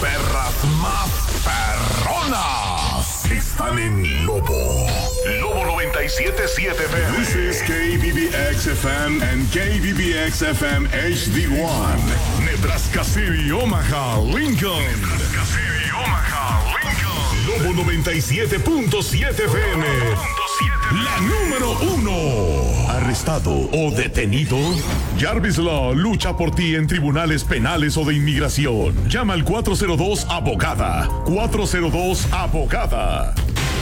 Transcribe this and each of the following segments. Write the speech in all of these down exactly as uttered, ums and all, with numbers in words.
perras más perronas están en Lobo. Lobo noventa y siete punto siete F M. This is K B B X F M and K B B X F M H D one. Nebraska City, Omaha, Lincoln. Nebraska City, Omaha, Lincoln. Lobo noventa y siete punto siete F M. La número uno. ¿Arrestado o detenido? Jarvis Law lucha por ti en tribunales penales o de inmigración. Llama al cuatro cero dos abogada. cuatro cero dos abogada.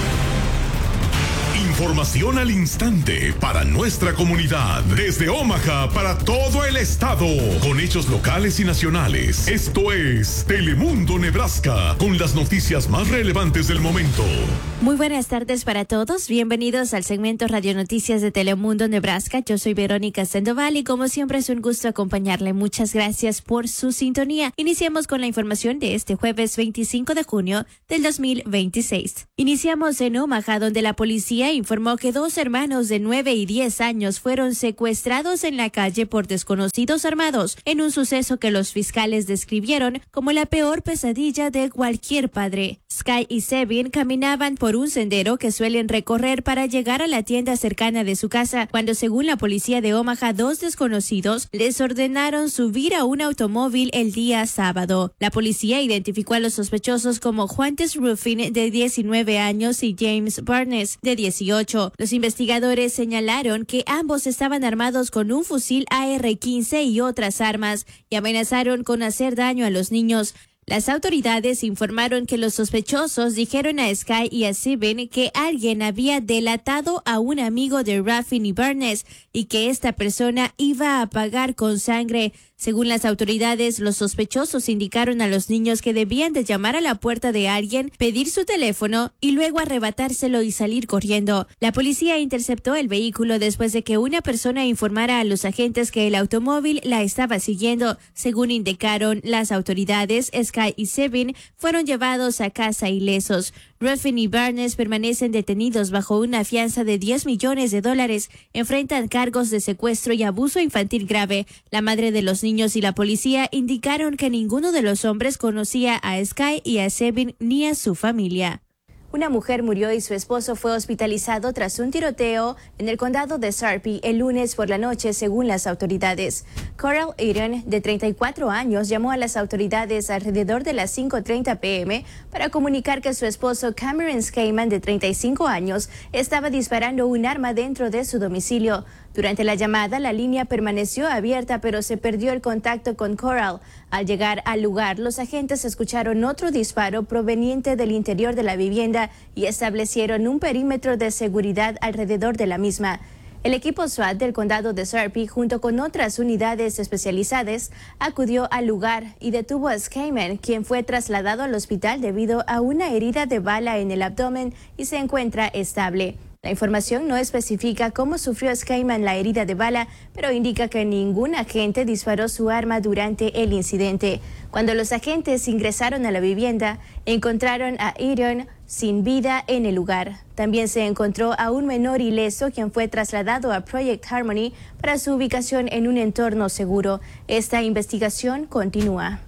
Información al instante para nuestra comunidad. Desde Omaha para todo el estado. Con hechos locales y nacionales. Esto es Telemundo Nebraska. Con las noticias más relevantes del momento. Muy buenas tardes para todos. Bienvenidos al segmento Radio Noticias de Telemundo Nebraska. Yo soy Verónica Sandoval y como siempre es un gusto acompañarle. Muchas gracias por su sintonía. Iniciamos con la información de este jueves veinticinco de junio del dos mil veintiséis. Iniciamos en Omaha, donde la policía informó que dos hermanos de nueve y diez años fueron secuestrados en la calle por desconocidos armados en un suceso que los fiscales describieron como la peor pesadilla de cualquier padre. Sky y Sevin caminaban por un sendero que suelen recorrer para llegar a la tienda cercana de su casa, cuando según la policía de Omaha, dos desconocidos les ordenaron subir a un automóvil el día sábado. La policía identificó a los sospechosos como Juantes Ruffin, de diecinueve años, y James Barnes, de dieciocho. Los investigadores señalaron que ambos estaban armados con un fusil A R quince y otras armas y amenazaron con hacer daño a los niños. Las autoridades informaron que los sospechosos dijeron a Sky y a Steven que alguien había delatado a un amigo de Ruffin y Barnes y que esta persona iba a pagar con sangre. Según las autoridades, los sospechosos indicaron a los niños que debían de llamar a la puerta de alguien, pedir su teléfono y luego arrebatárselo y salir corriendo. La policía interceptó el vehículo después de que una persona informara a los agentes que el automóvil la estaba siguiendo. Según indicaron las autoridades, Sky y Sevin fueron llevados a casa ilesos. Ruffin y Barnes permanecen detenidos bajo una fianza de diez millones de dólares. Enfrentan cargos de secuestro y abuso infantil grave. La madre de los niños y la policía indicaron que ninguno de los hombres conocía a Sky y a Sevin ni a su familia. Una mujer murió y su esposo fue hospitalizado tras un tiroteo en el condado de Sarpy el lunes por la noche, según las autoridades. Coral Eden, de treinta y cuatro años, llamó a las autoridades alrededor de las cinco treinta p m para comunicar que su esposo Cameron Skayman, de treinta y cinco años, estaba disparando un arma dentro de su domicilio. Durante la llamada, la línea permaneció abierta, pero se perdió el contacto con Coral. Al llegar al lugar, los agentes escucharon otro disparo proveniente del interior de la vivienda y establecieron un perímetro de seguridad alrededor de la misma. El equipo SWAT del condado de Sarpy, junto con otras unidades especializadas, acudió al lugar y detuvo a Skayman, quien fue trasladado al hospital debido a una herida de bala en el abdomen y se encuentra estable. La información no especifica cómo sufrió Skayman la herida de bala, pero indica que ningún agente disparó su arma durante el incidente. Cuando los agentes ingresaron a la vivienda, encontraron a Eden sin vida en el lugar. También se encontró a un menor ileso, quien fue trasladado a Project Harmony para su ubicación en un entorno seguro. Esta investigación continúa.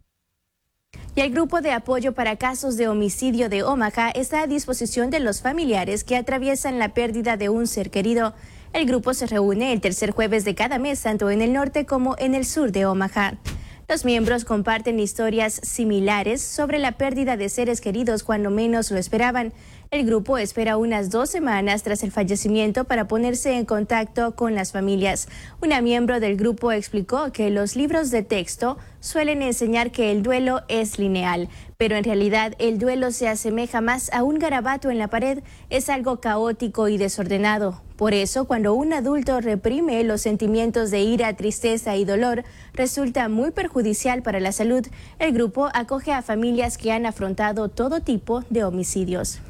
Y el Grupo de Apoyo para Casos de Homicidio de Omaha está a disposición de los familiares que atraviesan la pérdida de un ser querido. El grupo se reúne el tercer jueves de cada mes, tanto en el norte como en el sur de Omaha. Los miembros comparten historias similares sobre la pérdida de seres queridos cuando menos lo esperaban. El grupo espera unas dos semanas tras el fallecimiento para ponerse en contacto con las familias. Una miembro del grupo explicó que los libros de texto suelen enseñar que el duelo es lineal, pero en realidad el duelo se asemeja más a un garabato en la pared, es algo caótico y desordenado. Por eso, cuando un adulto reprime los sentimientos de ira, tristeza y dolor, resulta muy perjudicial para la salud. El grupo acoge a familias que han afrontado todo tipo de homicidios.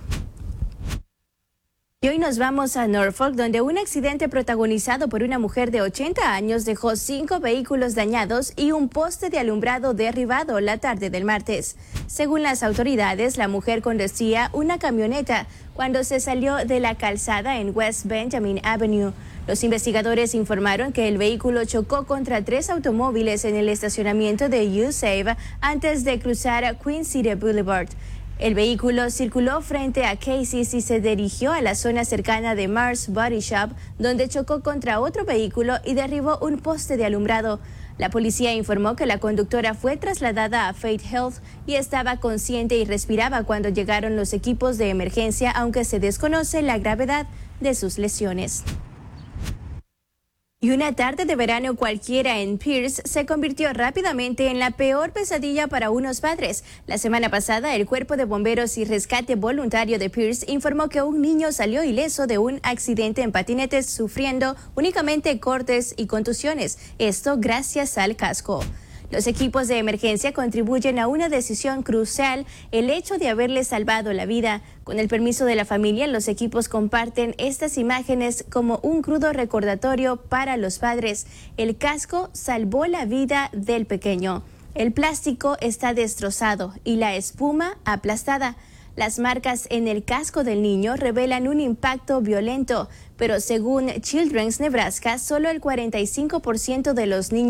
Y hoy nos vamos a Norfolk, donde un accidente protagonizado por una mujer de ochenta años dejó cinco vehículos dañados y un poste de alumbrado derribado la tarde del martes. Según las autoridades, la mujer conducía una camioneta cuando se salió de la calzada en West Benjamin Avenue. Los investigadores informaron que el vehículo chocó contra tres automóviles en el estacionamiento de U Save antes de cruzar Queen City Boulevard. El vehículo circuló frente a Casey's y se dirigió a la zona cercana de Mars Body Shop, donde chocó contra otro vehículo y derribó un poste de alumbrado. La policía informó que la conductora fue trasladada a Faith Health y estaba consciente y respiraba cuando llegaron los equipos de emergencia, aunque se desconoce la gravedad de sus lesiones. Y una tarde de verano cualquiera en Pierce se convirtió rápidamente en la peor pesadilla para unos padres. La semana pasada, el Cuerpo de Bomberos y Rescate Voluntario de Pierce informó que un niño salió ileso de un accidente en patinetes, sufriendo únicamente cortes y contusiones. Esto gracias al casco. Los equipos de emergencia contribuyen a una decisión crucial, el hecho de haberle salvado la vida. Con el permiso de la familia, los equipos comparten estas imágenes como un crudo recordatorio para los padres. El casco salvó la vida del pequeño. El plástico está destrozado y la espuma aplastada. Las marcas en el casco del niño revelan un impacto violento, pero según Children's Nebraska, solo el cuarenta y cinco por ciento de los niños